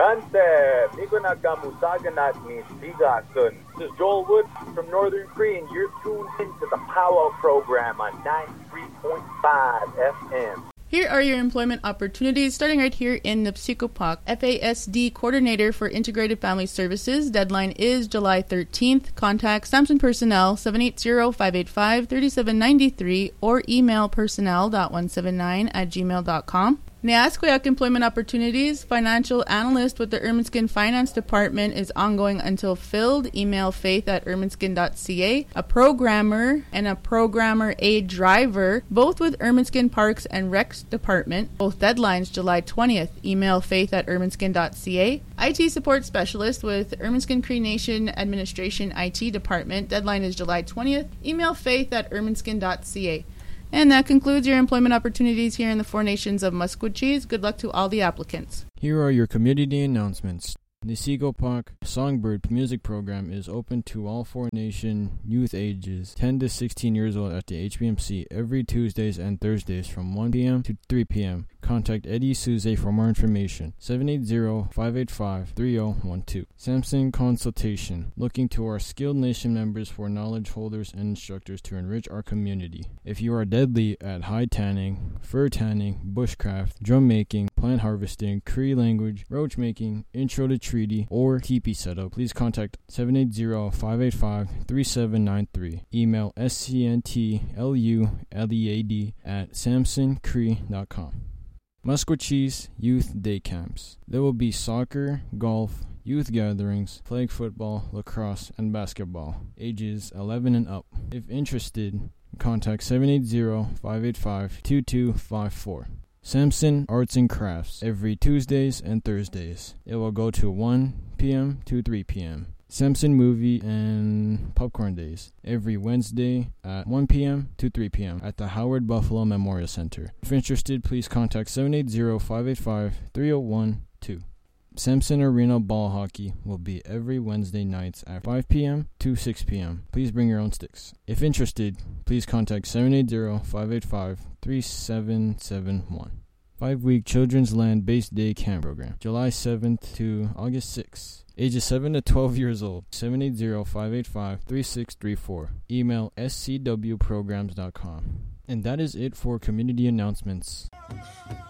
Kante, Miko Nakamusaganat ni Sigasun. This is Joel Wood from Northern Cree, and you're tuned into the Powwow program on 93.5 FM. Here are your employment opportunities, starting right here in Nipsikopak. FASD Coordinator for Integrated Family Services. Deadline is July 13th. Contact Samson Personnel 780-585-3793 or email personnel.179@gmail.com. Neasqueyak Employment Opportunities. Financial Analyst with the Ermineskin Finance Department is ongoing until filled. Email faith@ermineskin.ca. A programmer and a programmer aid driver, both with Ermineskin Parks and Recs Department. Both deadlines July 20th. Email faith@ermineskin.ca. IT Support Specialist with Ermineskin Cree Nation Administration IT Department. Deadline is July 20th. Email faith@ermineskin.ca. And that concludes your employment opportunities here in the Four Nations of Musqueam. Good luck to all the applicants. Here are your community announcements. The Nisigopak Songbird music program is open to all Four Nation youth ages 10 to 16 years old at the HBMC every Tuesdays and Thursdays from 1 p.m. to 3 p.m. Contact Eddie Souze for more information. 780-585-3012. Samson Consultation. Looking to our skilled nation members for knowledge holders and instructors to enrich our community. If you are deadly at hide tanning, fur tanning, bushcraft, drum making, plant harvesting, Cree language, roach making, intro to treaty, or teepee setup, please contact 780-585-3793. Email scntlulead@samsoncree.com. Musqueam Youth Day Camps. There will be soccer, golf, youth gatherings, flag football, lacrosse, and basketball, ages 11 and up. If interested, contact 780-585-2254. Samson Arts and Crafts, every Tuesdays and Thursdays. It will go to 1 p.m. to 3 p.m. Samson Movie and Popcorn Days, every Wednesday at 1 p.m. to 3 p.m. at the Howard Buffalo Memorial Center. If interested, please contact 780-585-3012. Samson Arena Ball Hockey will be every Wednesday nights at 5 p.m. to 6 p.m. Please bring your own sticks. If interested, please contact 780-585-3771. 5-week Children's Land-Based Day Camp Program, July 7th to August 6th. Ages 7 to 12 years old. 780-585-3634. Email scwprograms.com. And that is it for community announcements.